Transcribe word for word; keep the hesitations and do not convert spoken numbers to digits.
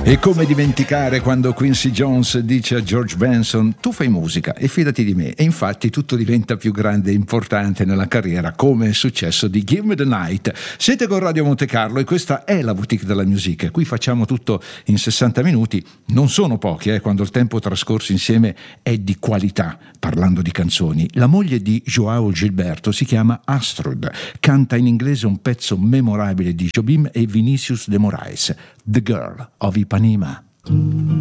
E come dimenticare quando Quincy Jones dice a George Benson: tu fai musica e fidati di me. E infatti tutto diventa più grande e importante nella carriera, come è successo di Give Me the Night. Siete con Radio Monte Carlo e questa è la Boutique della Musique. Qui facciamo tutto in sessanta minuti. Non sono pochi, eh, quando il tempo trascorso insieme è di qualità. Parlando di canzoni, la moglie di Joao Gilberto si chiama Astrud, canta in inglese un pezzo memorabile di Jobim e Vinicius de Moraes, The Girl of Ipanema.